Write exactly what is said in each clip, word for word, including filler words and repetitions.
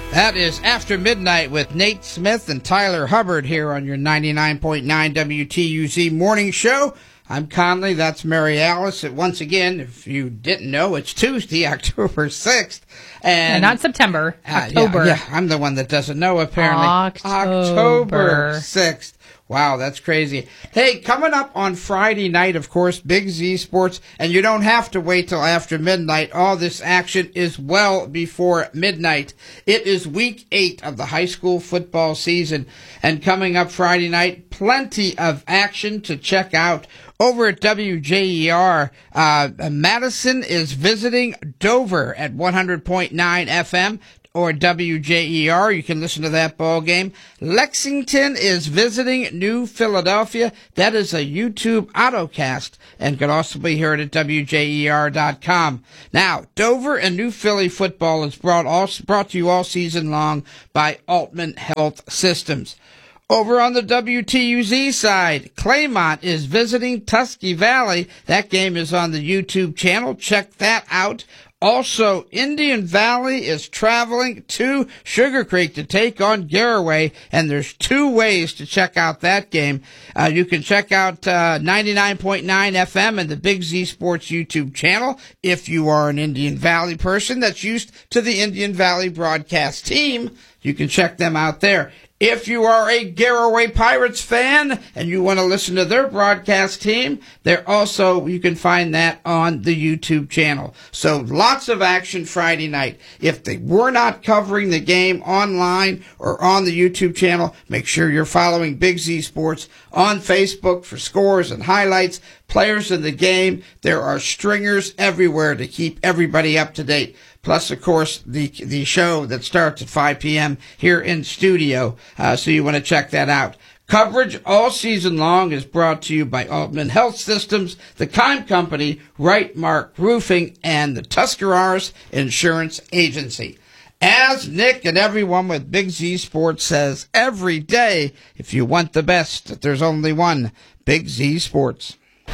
That is After Midnight with Nate Smith and Tyler Hubbard here on your ninety-nine point nine W T U Z morning show. I'm Conley, that's Mary Alice. And once again, if you didn't know, it's Tuesday, October sixth. And, and not September, uh, October. Yeah, yeah, I'm the one that doesn't know, apparently. October. October sixth. Wow, that's crazy. Hey, coming up on Friday night, of course, Big Z Sports, and you don't have to wait till after midnight. All this action is well before midnight. It is week eight of the high school football season, and coming up Friday night, plenty of action to check out. Over at W J E R, uh, Madison is visiting Dover at one hundred point nine F M. Or W J E R. You can listen to that ball game. Lexington is visiting New Philadelphia. That is a YouTube autocast and can also be heard at W J E R dot com. Now, Dover and New Philly football is brought, all, brought to you all season long by Altman Health Systems. Over on the W T U Z side, Claymont is visiting Tusky Valley. That game is on the YouTube channel. Check that out. Also, Indian Valley is traveling to Sugar Creek to take on Garaway, and there's two ways to check out that game. Uh, you can check out uh, ninety-nine point nine F M and the Big Z Sports YouTube channel if you are an Indian Valley person that's used to the Indian Valley broadcast team. You can check them out there. If you are a Garaway Pirates fan and you want to listen to their broadcast team, they're also, you can find that on the YouTube channel. So lots of action Friday night. If they were not covering the game online or on the YouTube channel, make sure you're following Big Z Sports on Facebook for scores and highlights, players in the game. There are stringers everywhere to keep everybody up to date. Plus, of course, the the show that starts at five p.m. here in studio, uh, so you want to check that out. Coverage all season long is brought to you by Altman Health Systems, the Kime Company, Right Mark Roofing, and the Tuscarawas Insurance Agency. As Nick and everyone with Big Z Sports says every day, if you want the best, there's only one, Big Z Sports.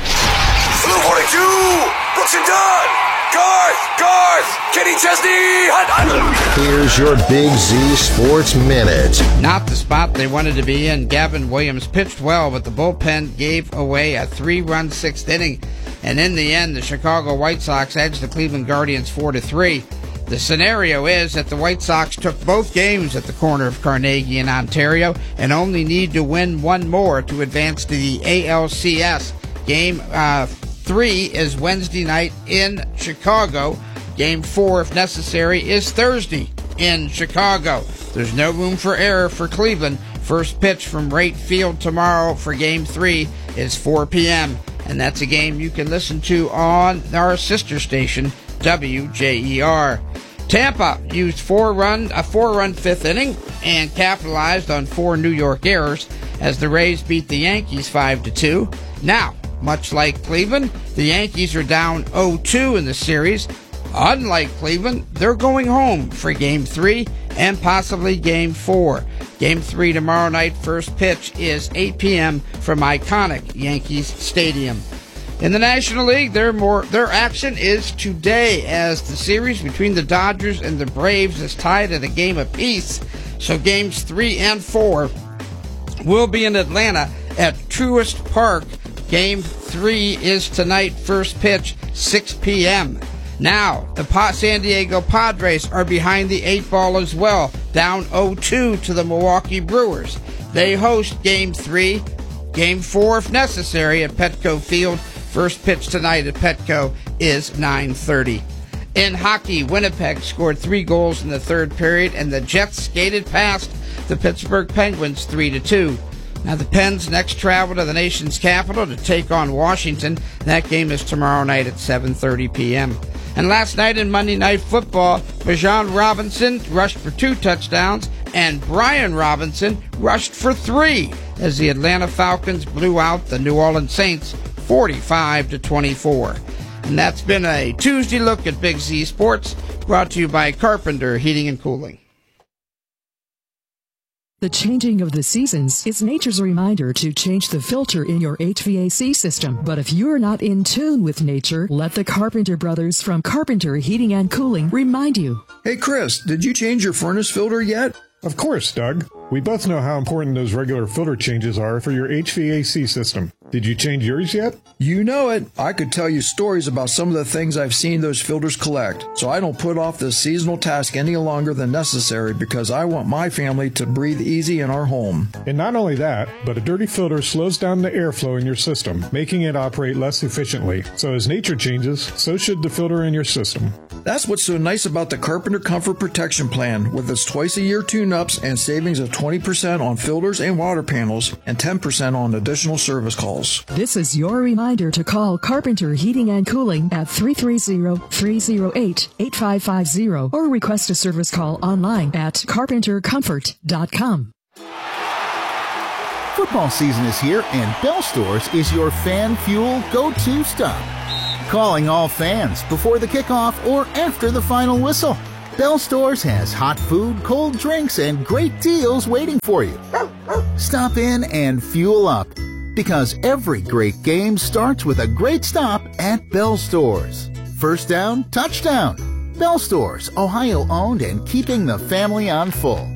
Blue forty-two, Brooks and Dunn. Garth, Garth, Kenny Chesney. Hunt, hunt. Here's your Big Z Sports Minute. Not the spot they wanted to be in. Gavin Williams pitched well, but the bullpen gave away a three-run sixth inning. And in the end, the Chicago White Sox edged the Cleveland Guardians four to three. The scenario is that the White Sox took both games at the corner of Carnegie in Ontario and only need to win one more to advance to the A L C S. Game uh, three is Wednesday night in Chicago. Game four, if necessary, is Thursday in Chicago. There's no room for error for Cleveland. First pitch from right field tomorrow for game three is four p.m. And that's a game you can listen to on our sister station, W J E R. Tampa used four run, a four-run fifth inning and capitalized on four New York errors as the Rays beat the Yankees five to two. Now, much like Cleveland, the Yankees are down oh two in the series. Unlike Cleveland, they're going home for Game three and possibly Game four. Game three tomorrow night, first pitch is eight p.m. from iconic Yankees Stadium. In the National League, their more their action is today as the series between the Dodgers and the Braves is tied at a game apiece. So games three and four will be in Atlanta at Truist Park. Game three is tonight, first pitch, six p.m. Now, the San Diego Padres are behind the eight ball as well, down oh two to the Milwaukee Brewers. They host Game three, Game four if necessary at Petco Field. First pitch tonight at Petco is nine thirty. In hockey, Winnipeg scored three goals in the third period, and the Jets skated past the Pittsburgh Penguins three to two. Now, the Pens next travel to the nation's capital to take on Washington. That game is tomorrow night at seven thirty p.m. And last night in Monday Night Football, Bijan Robinson rushed for two touchdowns, and Brian Robinson rushed for three as the Atlanta Falcons blew out the New Orleans Saints forty-five to twenty-four. And that's been a Tuesday look at Big Z Sports, brought to you by Carpenter Heating and Cooling. The changing of the seasons is nature's reminder to change the filter in your H V A C system. But if you're not in tune with nature, let the Carpenter brothers from Carpenter Heating and Cooling remind you. Hey, Chris, did you change your furnace filter yet? Of course, Doug. We both know how important those regular filter changes are for your H V A C system. Did you change yours yet? You know it. I could tell you stories about some of the things I've seen those filters collect, so I don't put off this seasonal task any longer than necessary because I want my family to breathe easy in our home. And not only that, but a dirty filter slows down the airflow in your system, making it operate less efficiently. So as nature changes, so should the filter in your system. That's what's so nice about the Carpenter Comfort Protection Plan, with its twice-a-year tune-ups and savings of twenty percent on filters and water panels and ten percent on additional service calls. This is your reminder to call Carpenter Heating and Cooling at three three zero, three zero eight, eight five five zero or request a service call online at carpenter comfort dot com. Football season is here, and Bell Stores is your fan fuel go-to stop. Calling all fans before the kickoff or after the final whistle. Bell Stores has hot food, cold drinks, and great deals waiting for you. Stop in and fuel up, because every great game starts with a great stop at Bell Stores. First down, touchdown. Bell Stores, Ohio-owned and keeping the family on full.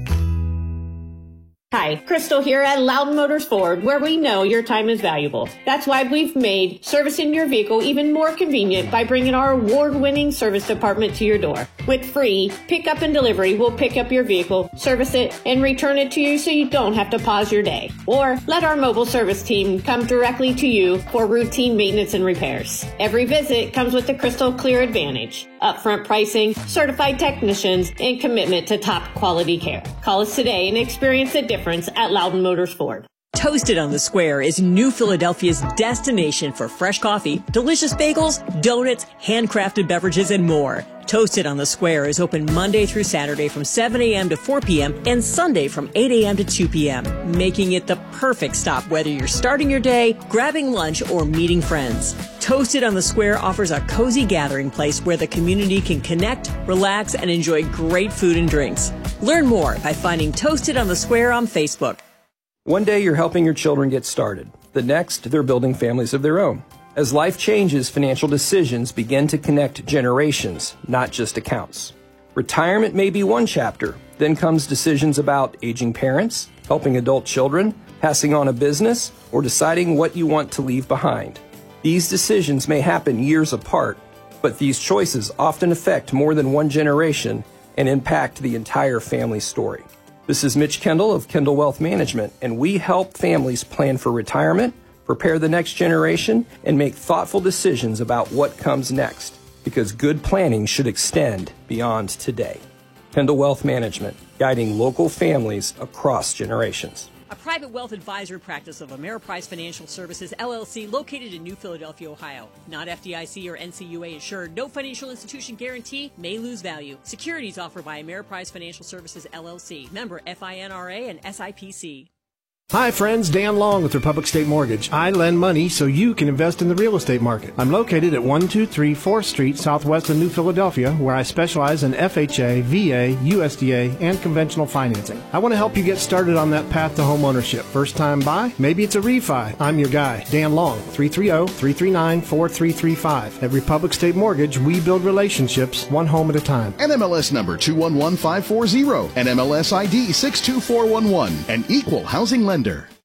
Hi, Crystal here at Loudon Motors Ford, where we know your time is valuable. That's why we've made servicing your vehicle even more convenient by bringing our award-winning service department to your door. With free pickup and delivery, we'll pick up your vehicle, service it, and return it to you so you don't have to pause your day. Or let our mobile service team come directly to you for routine maintenance and repairs. Every visit comes with the Crystal Clear Advantage: upfront pricing, certified technicians, and commitment to top quality care. Call us today and experience the difference at Loudon Motors Ford. Toasted on the Square is New Philadelphia's destination for fresh coffee, delicious bagels, donuts, handcrafted beverages, and more. Toasted on the Square is open Monday through Saturday from seven a.m. to four p.m. and Sunday from eight a.m. to two p.m., making it the perfect stop whether you're starting your day, grabbing lunch, or meeting friends. Toasted on the Square offers a cozy gathering place where the community can connect, relax, and enjoy great food and drinks. Learn more by finding Toasted on the Square on Facebook. One day you're helping your children get started. The next, they're building families of their own. As life changes, financial decisions begin to connect generations, not just accounts. Retirement may be one chapter. Then comes decisions about aging parents, helping adult children, passing on a business, or deciding what you want to leave behind. These decisions may happen years apart, but these choices often affect more than one generation and impact the entire family story. This is Mitch Kendall of Kendall Wealth Management, and we help families plan for retirement, prepare the next generation, and make thoughtful decisions about what comes next, because good planning should extend beyond today. Kendall Wealth Management, guiding local families across generations. A private wealth advisory practice of Ameriprise Financial Services, L L C, located in New Philadelphia, Ohio. Not F D I C or N C U A insured. No financial institution guarantee. May lose value. Securities offered by Ameriprise Financial Services, L L C. Member F I N R A and S I P C. Hi friends, Dan Long with Republic State Mortgage. I lend money so you can invest in the real estate market. I'm located at one two three fourth Street, southwest of New Philadelphia, where I specialize in F H A, V A, U S D A, and conventional financing. I want to help you get started on that path to home ownership. First time buy? Maybe it's a refi. I'm your guy, Dan Long, three three zero, three three nine, four three three five. At Republic State Mortgage, we build relationships one home at a time. N M L S number two one one five four zero, N M L S I D six two four one one, an equal housing lender.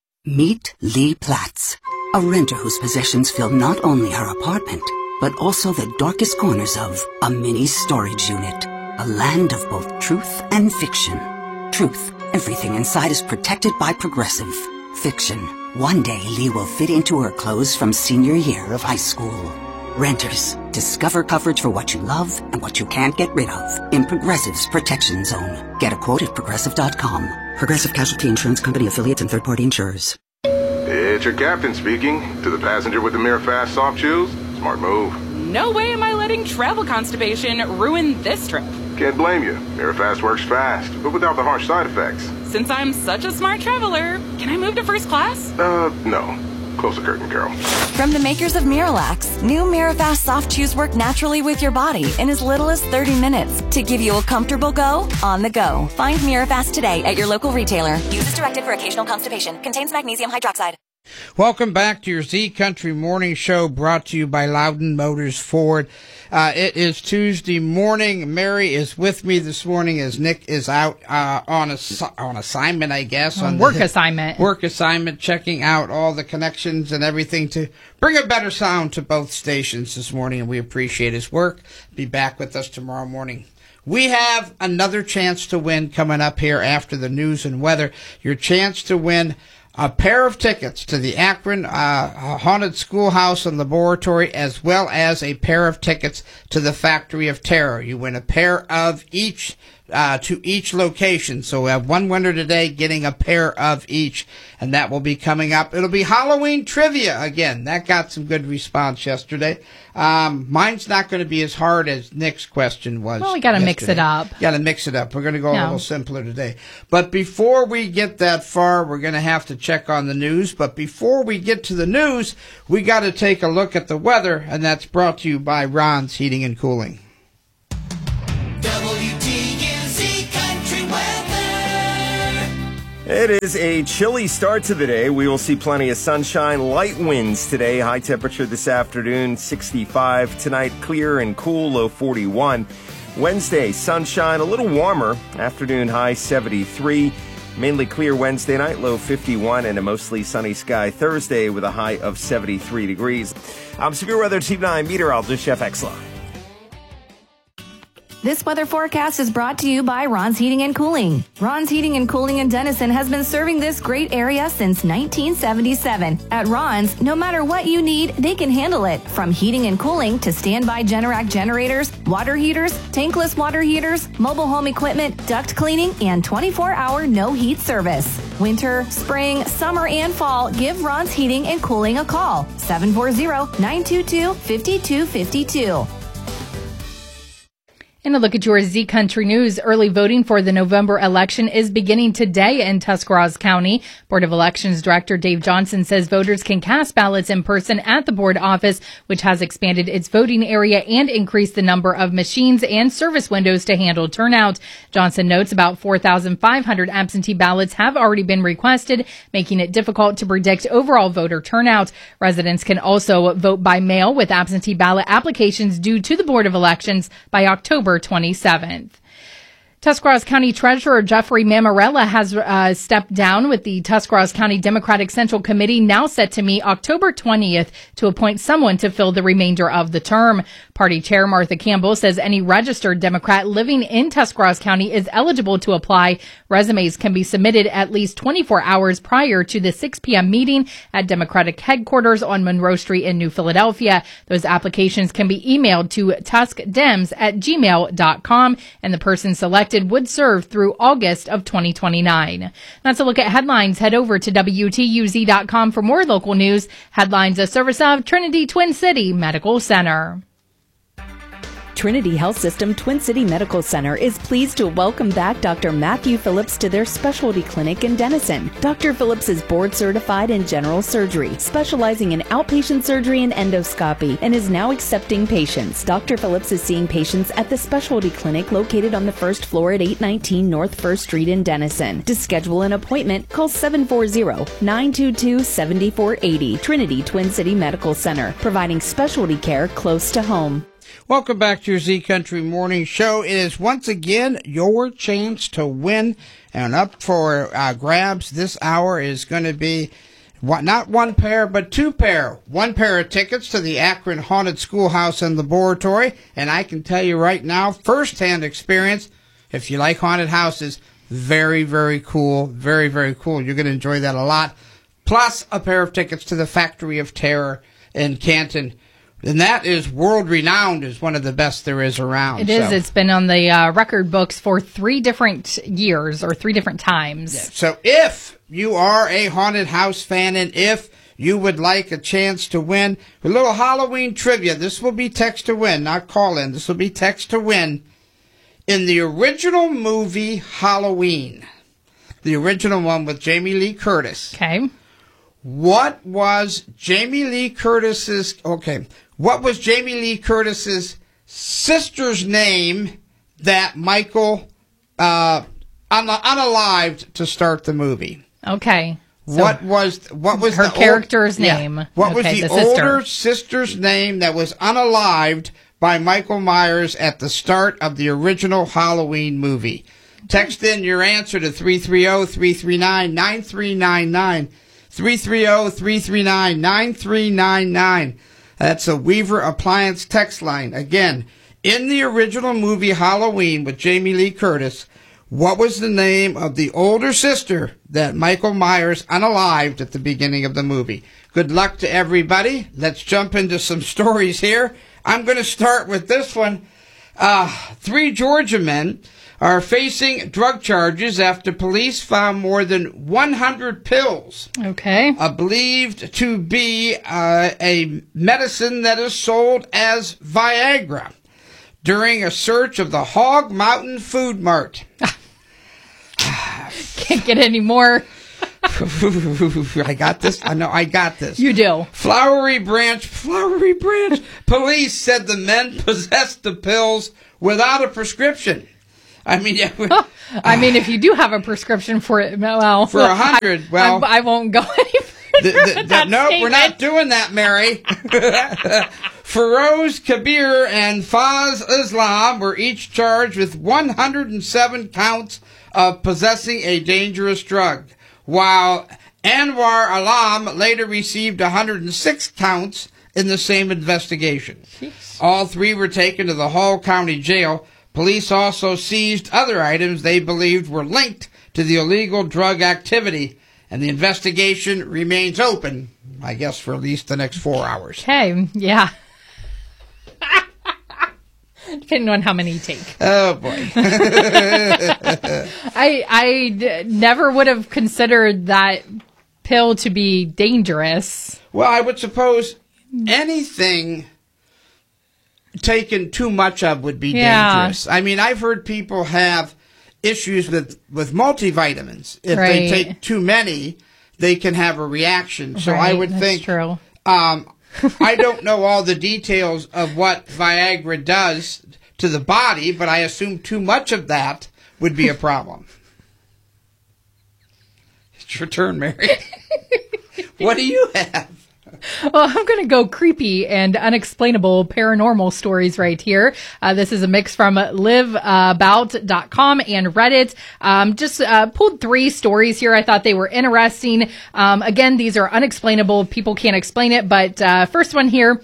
Meet Lee Platz, a renter whose possessions fill not only her apartment, but also the darkest corners of a mini storage unit. A land of both truth and fiction. Truth, everything inside is protected by Progressive. Fiction, one day Lee will fit into her clothes from senior year of high school. Renters, discover coverage for what you love and what you can't get rid of in Progressive's Protection Zone. Get a quote at Progressive dot com. Progressive Casualty Insurance Company affiliates and third-party insurers. It's your captain speaking. To the passenger with the Mirafast soft chews, smart move. No way am I letting travel constipation ruin this trip. Can't blame you. Mirafast works fast, but without the harsh side effects. Since I'm such a smart traveler, can I move to first class? Uh, no. Close the curtain, Carol. From the makers of Miralax, new Mirafast soft chews work naturally with your body in as little as thirty minutes to give you a comfortable go on the go. Find Mirafast today at your local retailer. Use as directed for occasional constipation. Contains magnesium hydroxide. Welcome back to your Z Country Morning Show, brought to you by Loudon Motors Ford. Uh, it is Tuesday morning. Mary is with me this morning as Nick is out uh, on a, on assignment, I guess. On on work the, assignment. Work assignment, checking out all the connections and everything to bring a better sound to both stations this morning, and we appreciate his work. Be back with us tomorrow morning. We have another chance to win coming up here after the news and weather. Your chance to win a pair of tickets to the Akron uh, Haunted Schoolhouse and Laboratory, as well as a pair of tickets to the Factory of Terror. You win a pair of each uh, to each location. So we have one winner today getting a pair of each, and that will be coming up. It'll be Halloween trivia again. That got some good response yesterday. Um, mine's not going to be as hard as Nick's question was. Well, we got to mix it up. Got to mix it up. We're going to go No. a little simpler today. But before we get that far, we're going to have to check on the news. But before we get to the news, we got to take a look at the weather, and that's brought to you by Ron's Heating and Cooling. W T U Z Country Weather. It is a chilly start to the day. We will see plenty of sunshine, light winds today. High temperature this afternoon, sixty-five. Tonight, clear and cool, low forty-one. Wednesday, sunshine, a little warmer. Afternoon high, seventy-three. Mainly clear Wednesday night, low fifty-one, and a mostly sunny sky Thursday with a high of seventy-three degrees. I'm Severe Weather Team nine meteorologist Jeff Exla. This weather forecast is brought to you by Ron's Heating and Cooling. Ron's Heating and Cooling in Denison has been serving this great area since nineteen seventy-seven. At Ron's, no matter what you need, they can handle it. From heating and cooling to standby Generac generators, water heaters, tankless water heaters, mobile home equipment, duct cleaning, and twenty-four hour no heat service. Winter, spring, summer, and fall, give Ron's Heating and Cooling a call. seven four zero, nine two two, five two five two. And a look at your Z Country News. Early voting for the November election is beginning today in Tuscarawas County. Board of Elections Director Dave Johnson says voters can cast ballots in person at the board office, which has expanded its voting area and increased the number of machines and service windows to handle turnout. Johnson notes about four thousand five hundred absentee ballots have already been requested, making it difficult to predict overall voter turnout. Residents can also vote by mail with absentee ballot applications due to the Board of Elections by October twenty-seventh. Tuscarawas County Treasurer Jeffrey Mamarella has uh, stepped down, with the Tuscarawas County Democratic Central Committee now set to meet October twentieth to appoint someone to fill the remainder of the term. Party Chair Martha Campbell says any registered Democrat living in Tuscarawas County is eligible to apply. Resumes can be submitted at least twenty-four hours prior to the six p.m. meeting at Democratic headquarters on Monroe Street in New Philadelphia. Those applications can be emailed to tuskdems at gmail dot com, and the person selected would serve through August of twenty twenty-nine. That's a look at headlines. Head over to W T U Z dot com for more local news. Headlines, a service of Trinity Twin City Medical Center. Trinity Health System Twin City Medical Center is pleased to welcome back Doctor Matthew Phillips to their specialty clinic in Denison. Doctor Phillips is board certified in general surgery, specializing in outpatient surgery and endoscopy, and is now accepting patients. Doctor Phillips is seeing patients at the specialty clinic located on the first floor at eight nineteen North First Street in Denison. To schedule an appointment, call seven four zero, nine two two, seven four eight zero. Trinity Twin City Medical Center, providing specialty care close to home. Welcome back to your Z Country Morning Show. It is once again your chance to win, and up for uh, grabs this hour is going to be one, not one pair, but two pair. One pair of tickets to the Akron Haunted Schoolhouse and Laboratory, and I can tell you right now, firsthand experience, if you like haunted houses, very, very cool, very, very cool. You're going to enjoy that a lot. Plus a pair of tickets to the Factory of Terror in Canton. And that is world-renowned as one of the best there is around. It is. So. It's been on the uh, record books for three different years or three different times. Yeah. So if you are a haunted house fan and if you would like a chance to win a little Halloween trivia, this will be text to win, not call in. This will be text to win. In the original movie Halloween, the original one with Jamie Lee Curtis. Okay. What was Jamie Lee Curtis's, okay, what was Jamie Lee Curtis's sister's name that Michael uh, un- unalived to start the movie? Okay. So what was what was her the character's old, name? Yeah, what okay, was the, the sister. older sister's name that was unalived by Michael Myers at the start of the original Halloween movie? Text in your answer to three three zero, three three nine, nine three nine nine. three three zero, three three nine, nine three nine nine. That's a Weaver Appliance text line. Again, in the original movie Halloween with Jamie Lee Curtis, what was the name of the older sister that Michael Myers unalived at the beginning of the movie? Good luck to everybody. Let's jump into some stories here. I'm going to start with this one. Uh, three Georgia men are facing drug charges after police found more than one hundred pills. Okay. Uh, believed to be uh, a medicine that is sold as Viagra during a search of the Hog Mountain Food Mart. Can't get any more. I got this. I know I got this. You do. Flowery Branch, Flowery Branch. Police said the men possessed the pills without a prescription. I mean, yeah, I mean, if you do have a prescription for it, well, for a hundred, well, I, I won't go any further. The, the, the, nope, we're not doing that, Mary. Feroz Kabir and Faz Islam were each charged with one hundred seven counts of possessing a dangerous drug, while Anwar Alam later received one hundred six counts in the same investigation. Jeez. All three were taken to the Hall County Jail. Police also seized other items they believed were linked to the illegal drug activity, and the investigation remains open, I guess, for at least the next four hours. Okay, yeah. Depending on how many you take. Oh, boy. I, I d- never would have considered that pill to be dangerous. Well, I would suppose anything taken too much of would be yeah. dangerous. I mean, I've heard people have issues with, with multivitamins. If right. they take too many, they can have a reaction. So right. I would That's think... true. Um, I don't know all the details of what Viagra does to the body, but I assume too much of that would be a problem. It's your turn, Mary. What do you have? Well, I'm going to go creepy and unexplainable paranormal stories right here. Uh, this is a mix from live about dot com and Reddit. Um, just uh, pulled three stories here. I thought they were interesting. Um, again, these are unexplainable. People can't explain it. But uh, first one here.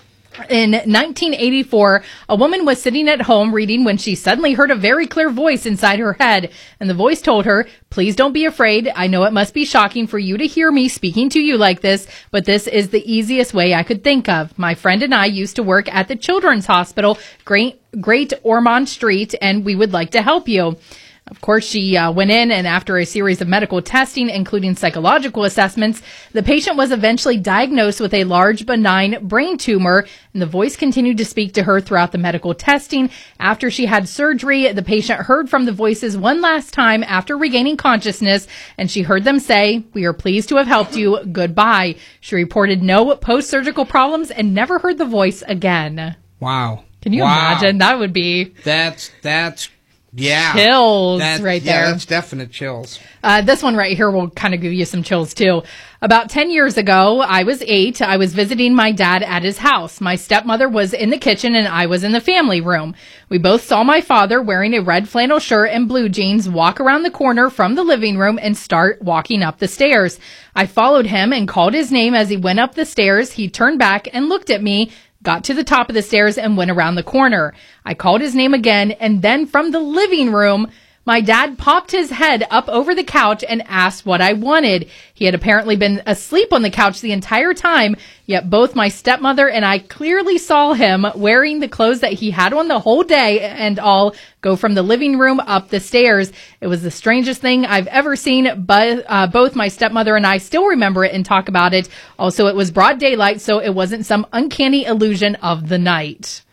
In nineteen eighty-four, a woman was sitting at home reading when she suddenly heard a very clear voice inside her head. And the voice told her, "Please don't be afraid. I know it must be shocking for you to hear me speaking to you like this, but this is the easiest way I could think of. My friend and I used to work at the Children's Hospital, Great, Great Ormond Street, and we would like to help you." Of course, she uh, went in, and after a series of medical testing, including psychological assessments, the patient was eventually diagnosed with a large benign brain tumor, and the voice continued to speak to her throughout the medical testing. After she had surgery, the patient heard from the voices one last time after regaining consciousness, and she heard them say, "We are pleased to have helped you. Goodbye." She reported no post-surgical problems and never heard the voice again. Wow. Can you wow. imagine? That would be... That's, that's... Yeah. Chills that's, right yeah, there. That's definite chills. Uh, this one right here will kind of give you some chills too. About ten years ago, I was eight. I was visiting my dad at his house. My stepmother was in the kitchen and I was in the family room. We both saw my father wearing a red flannel shirt and blue jeans walk around the corner from the living room and start walking up the stairs. I followed him and called his name as he went up the stairs. He turned back and looked at me, got to the top of the stairs, and went around the corner. I called his name again, and then from the living room, my dad popped his head up over the couch and asked what I wanted. He had apparently been asleep on the couch the entire time, yet both my stepmother and I clearly saw him wearing the clothes that he had on the whole day and all go from the living room up the stairs. It was the strangest thing I've ever seen, but uh, both my stepmother and I still remember it and talk about it. Also, it was broad daylight, so it wasn't some uncanny illusion of the night.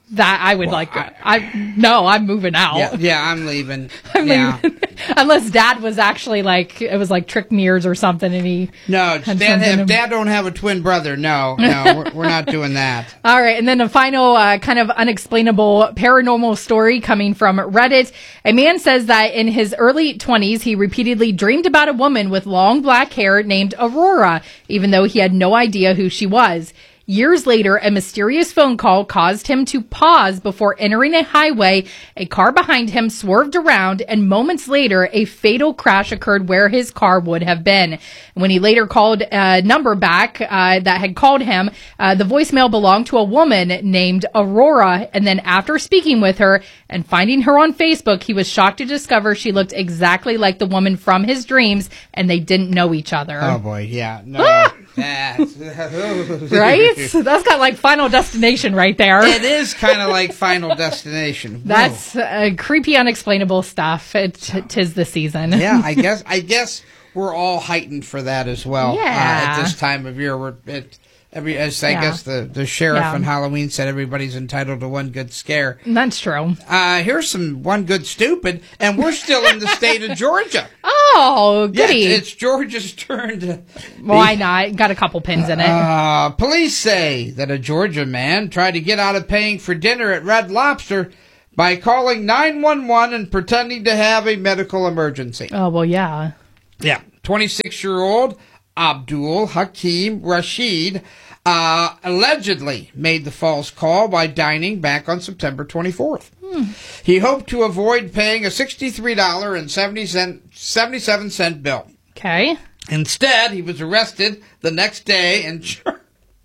That I would Well, like. I, I no, I'm moving out. Yeah, yeah I'm leaving. I'm yeah. leaving. Unless Dad was actually like it was like trick mirrors or something, and he No, had Dad, something if to- Dad don't have a twin brother, no, no, we're, we're not doing that. All right, and then a final uh, kind of unexplainable paranormal story coming from Reddit. A man says that in his early twenties, he repeatedly dreamed about a woman with long black hair named Aurora, even though he had no idea who she was. Years later, a mysterious phone call caused him to pause before entering a highway. A car behind him swerved around, and moments later, a fatal crash occurred where his car would have been. When he later called a number back uh, that had called him, uh, the voicemail belonged to a woman named Aurora. And then after speaking with her and finding her on Facebook, he was shocked to discover she looked exactly like the woman from his dreams, and they didn't know each other. Oh boy, yeah, no. That's, Right? So that's got like Final Destination right there. It is kind of like Final Destination. That's uh, creepy, unexplainable stuff. It, tis the season. Yeah, I guess. I guess we're all heightened for that as well. Yeah. Uh, at this time of year, we're it, every as I Yeah. guess the the sheriff Yeah. on Halloween said everybody's entitled to one good scare. That's true. Uh, here's some one good stupid, and we're still in the state of Georgia. Oh, Yeah, goody. it's, it's Georgia's turn to. Why not? Got a couple pins in it. Uh, police say that a Georgia man tried to get out of paying for dinner at Red Lobster by calling nine one one and pretending to have a medical emergency. Oh, well, yeah. Yeah. twenty-six-year-old Abdul Hakim Rashid uh, allegedly made the false call by dining back on September twenty-fourth. Hmm. He hoped to avoid paying a sixty-three dollars and seventy-seven cents bill. Okay. Instead, he was arrested the next day and char-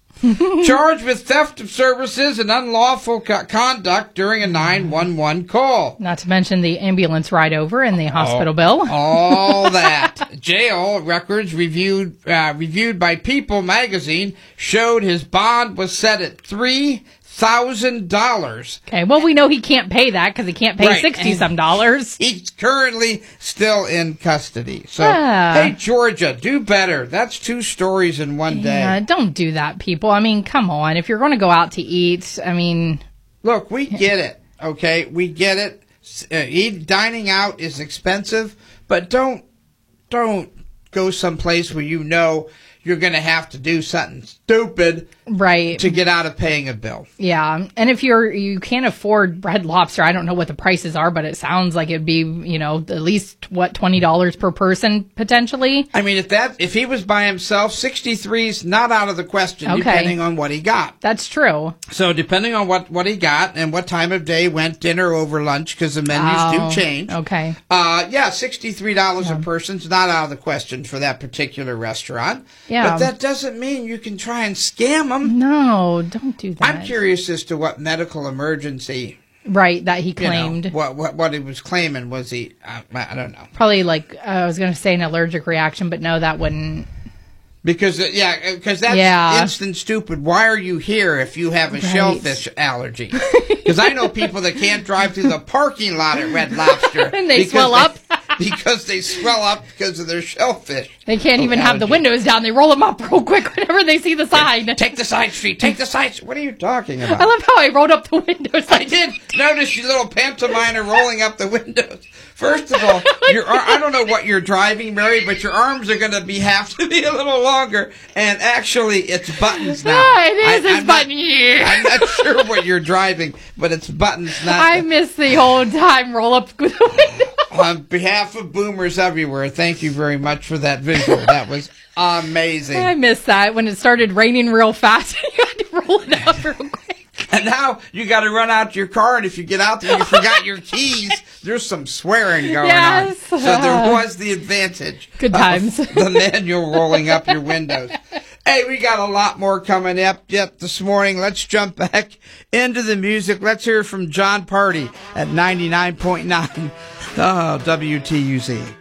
charged with theft of services and unlawful co- conduct during a nine one one call. Not to mention the ambulance ride over and the hospital bill. All that. Jail records reviewed uh, reviewed by People magazine showed his bond was set at three thousand dollars. Okay, well, we know he can't pay that because he can't pay Right, sixty-some dollars. He's currently still in custody. So, Yeah. hey, Georgia, do better. That's two stories in one day. Yeah, don't do that, people. I mean, come on. If you're going to go out to eat, I mean... Look, we get it, okay? We get it. Uh, eat, dining out is expensive, but don't don't go someplace where you know you're going to have to do something stupid right to get out of paying a bill. Yeah, and if you're you can't afford Red Lobster, I don't know what the prices are, but it sounds like it'd be, you know, at least what twenty dollars per person potentially. I mean, if that if he was by himself, sixty-three is not out of the question, Okay. depending on what he got. That's true. So depending on what, what he got and what time of day went, dinner over lunch, because the menus Oh, do change. Okay. Uh, yeah, sixty-three dollars a person's not out of the question for that particular restaurant. Yeah. But that doesn't mean you can try and scam them. No, don't do that. I'm curious as to what medical emergency, Right, that he you know, claimed. what, what what he was claiming. Was he, uh, I don't know. Probably like, uh, I was going to say an allergic reaction, but no, that wouldn't. Because, uh, yeah, because that's Yeah. instant stupid. Why are you here if you have a Right. shellfish allergy? Because I know people that can't drive through the parking lot at Red Lobster. And they because swell up. because they swell up because of their shellfish. They can't even have the allergy. windows down. They roll them up real quick whenever they see the sign. Take the side street. Take the side street. What are you talking about? I love how I rolled up the windows. I did notice your little pantomime rolling up the windows. First of all, your ar- I don't know what you're driving, Mary, but your arms are going to be have to be a little longer. And actually, it's buttons now. Yeah, it is. I, It's I'm button. Not, I'm not sure what you're driving, but it's buttons, not. I miss the whole time roll up the window. On behalf of boomers everywhere, thank you very much for that visual. That was amazing. I miss that when it started raining real fast. You had to roll it up real quick. And now you got to run out to your car, and if you get out there and you forgot your keys, there's some swearing going Yes. on. So there was the advantage. Good of times. The manual rolling up your windows. Hey, we got a lot more coming up yet this morning. Let's jump back into the music. Let's hear from John Party at ninety-nine point nine oh, W T U Z.